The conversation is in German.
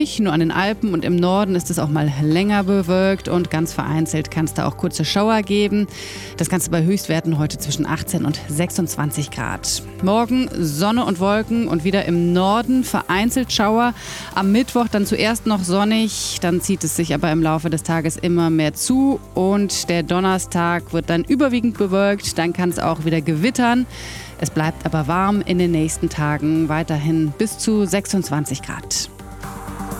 Nur an den Alpen und im Norden ist es auch mal länger bewölkt und ganz vereinzelt kann es da auch kurze Schauer geben. Das Ganze bei Höchstwerten heute zwischen 18 und 26 Grad. Morgen Sonne und Wolken und wieder im Norden vereinzelt Schauer. Am Mittwoch dann zuerst noch sonnig, dann zieht es sich aber im Laufe des Tages immer mehr zu und der Donnerstag wird dann überwiegend bewölkt. Dann kann es auch wieder gewittern. Es bleibt aber warm in den nächsten Tagen, weiterhin bis zu 26 Grad.